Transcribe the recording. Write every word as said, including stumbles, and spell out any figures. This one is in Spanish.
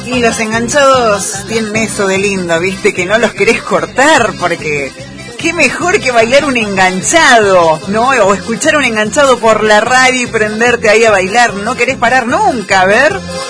Y los enganchados tienen eso de lindo, viste, que no los querés cortar, porque qué mejor que bailar un enganchado, ¿no? O escuchar un enganchado por la radio y prenderte ahí a bailar, no querés parar nunca, a ver.